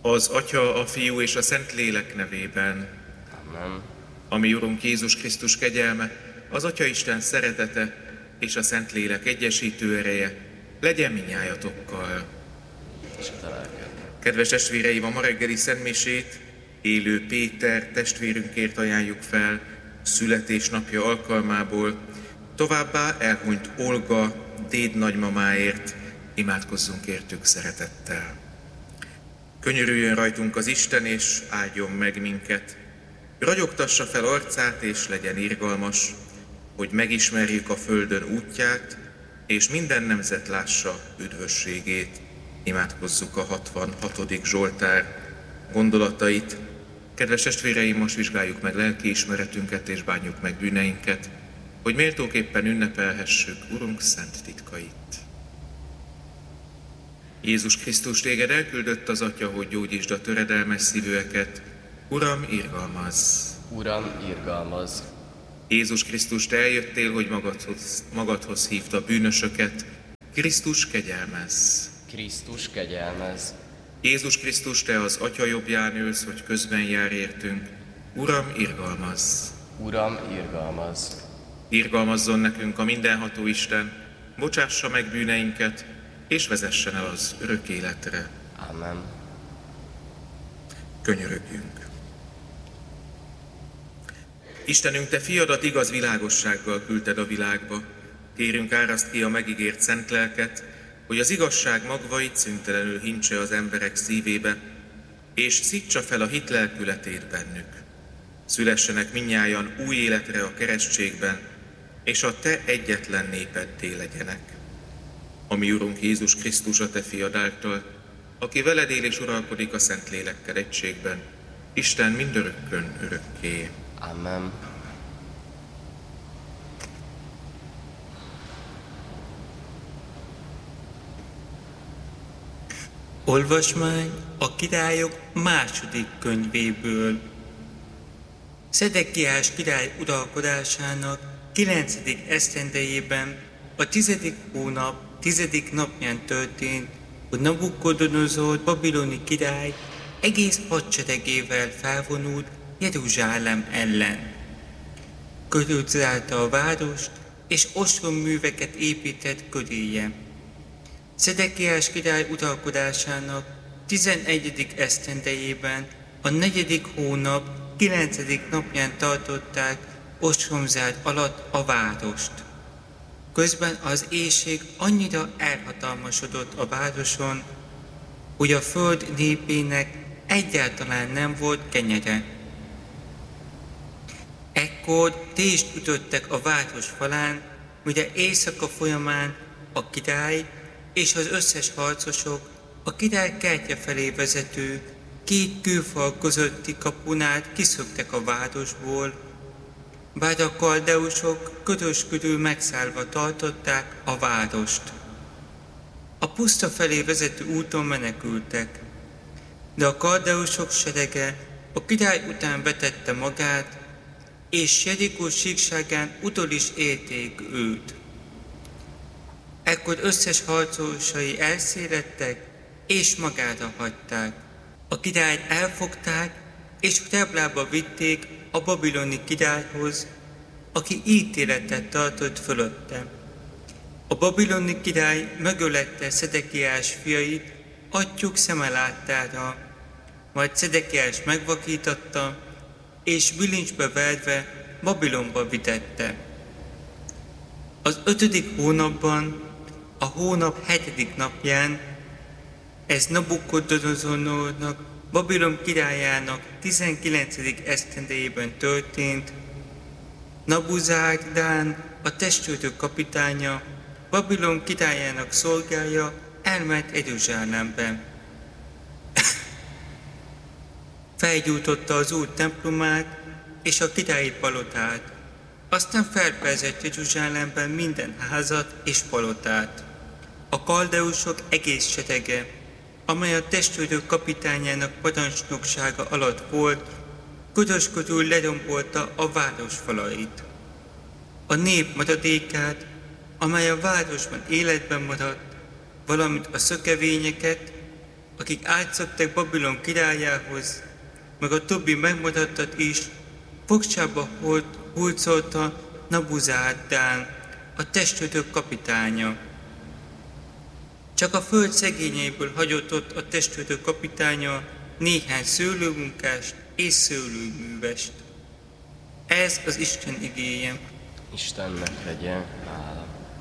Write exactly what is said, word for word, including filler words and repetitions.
Az Atya, a Fiú és a Szentlélek nevében. Amen. A mi Urunk Jézus Krisztus kegyelme, az Atyaisten szeretete és a Szentlélek egyesítő ereje legyen mindnyájatokkal. És a te lelked. Kedves testvéreim, a ma reggeli szentmisét élő Péter testvérünkért ajánljuk fel születésnapja alkalmából, továbbá elhunyt Olga déd nagymamáért imádkozzunk értük szeretettel. Könyörüljön rajtunk az Isten, és áldjon meg minket. Ragyogtassa fel arcát, és legyen irgalmas, hogy megismerjük a földön útját, és minden nemzet lássa üdvösségét. Imádkozzuk a hatvanhatodik Zsoltár gondolatait. Kedves testvéreim, most vizsgáljuk meg lelkiismeretünket, és bánjuk meg bűneinket, hogy méltóképpen ünnepelhessük Urunk szent titkait. Jézus Krisztus, téged elküldött az Atya, hogy gyógyítsd a töredelmes szívűeket. Uram, irgalmazz! Uram, irgalmazz! Jézus Krisztus, te eljöttél, hogy magadhoz, magadhoz hívd a bűnösöket. Krisztus, kegyelmezz! Krisztus, kegyelmezz! Jézus Krisztus, te az Atya jobbján ülsz, hogy közben jár értünk. Uram, irgalmazz! Uram, irgalmazz! Irgalmazzon nekünk a mindenható Isten, bocsássa meg bűneinket, és vezessen el az örök életre. Amen. Könyörögjünk. Istenünk, te fiadat igaz világossággal küldted a világba. Kérünk, áraszt ki a megígért szent lelket, hogy az igazság magvait szüntelenül hincse az emberek szívébe, és szítsa fel a hit lelkületét bennük. Szülessenek mindnyájan új életre a keresztségben, és a te egyetlen népeddé legyenek. A mi Urunk Jézus Krisztus, a te fiad által, aki veled él és uralkodik a Szentlélekkel egységben, Isten mindörökkön örökké. Amen. Olvasmány a Királyok második könyvéből. Szedekiás király uralkodásának kilencedik esztendejében, a tizedik hónap tizedik napján történt, hogy Nabukodonozor babiloni király egész hadseregével felvonult Jeruzsálem ellen. Körülzárta a várost, és ostromműveket épített köréje. Szedekiás király uralkodásának tizenegyedik esztendejében, a negyedik hónap kilencedik napján tartották ostromzár alatt a várost. Közben az éhség annyira elhatalmasodott a városon, hogy a föld népének egyáltalán nem volt kenyere. Ekkor tést ütöttek a város falán, mire éjszaka folyamán a király és az összes harcosok a király kertje felé vezető két kőfal közötti kapunál kiszöktek a városból, bár a kaldeusok körös körül megszállva tartották a várost. A puszta felé vezető úton menekültek, de a kaldeusok serege a király után vetette magát, és Jerikó síkságán utol is érték őt. Ekkor összes harcosai elszéledtek, és magára hagyták. A királyt elfogták, és Reblába vitték a babiloni királyhoz, aki ítéletet tartott fölötte. A babiloni király megölette Szedekiás fiait atyjuk szeme láttára, majd Szedekiás megvakította, és bilincsbe verve Babilonba vitette. Az ötödik hónapban, a hónap hetedik napján, ez Nabukodonozornak, Babilon királyának tizenkilencedik esztendejében történt, Nabuzárdán, a testőrök kapitánya, Babilon királyának szolgája elment Jeruzsálembe. Felgyújtotta az úr templomát és a királyi palotát, aztán felperzett Jeruzsálemben minden házat és palotát. A kaldeusok egész serege, amely a testőrök kapitányának parancsnoksága alatt volt, körös körül lerombolta a város falait. A nép maradékát, amely a városban életben maradt, valamint a szökevényeket, akik átszöktek Babilon királyához, meg a többi megmutattat is, fogságba hurcolta Nabuzárádán, a testőrök kapitánya. Csak a föld szegényeiből hagyott ott a testőrök kapitánya néhány szőlőmunkást és szőlőművest. Ez az Isten igéje. Istennek legyen hála.